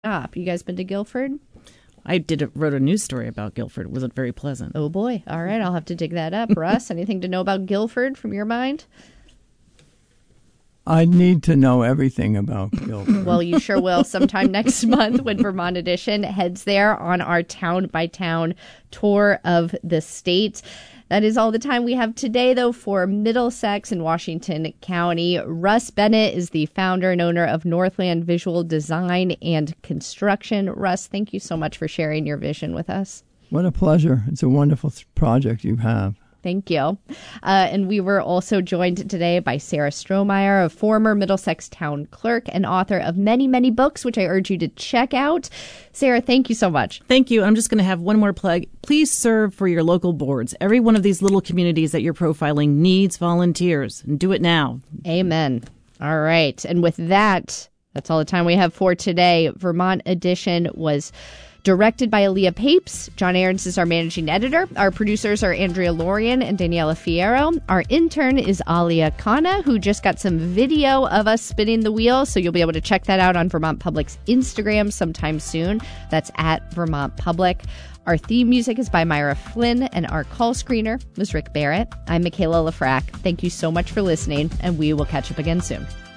Stop. You guys been to Guilford? Wrote a news story about Guilford. It wasn't very pleasant. Oh, boy. All right. I'll have to dig that up. Russ, anything to know about Guilford from your mind? I need to know everything about Guilford. Well, you sure will sometime next month when Vermont Edition heads there on our town-by-town tour of the state. That is all the time we have today, though, for Middlesex and Washington County. Russ Bennett is the founder and owner of Northland Visual Design and Construction. Russ, thank you so much for sharing your vision with us. What a pleasure. It's a wonderful project you have. Thank you. And we were also joined today by Sarah Strohmeyer, a former Middlesex town clerk and author of many, many books, which I urge you to check out. Sarah, thank you so much. Thank you. I'm just going to have one more plug. Please serve for your local boards. Every one of these little communities that you're profiling needs volunteers, and do it now. Amen. All right. And with that, that's all the time we have for today. Vermont Edition was directed by Aaliyah Papes. John Ahrens is our managing editor. Our producers are Andrea Lorian and Daniela Fierro. Our intern is Alia Khanna, who just got some video of us spinning the wheel, so you'll be able to check that out on Vermont Public's Instagram sometime soon. That's at Vermont Public. Our theme music is by Myra Flynn, and our call screener was Rick Barrett. I'm Michaela Lafrac. Thank you so much for listening, and we will catch up again soon.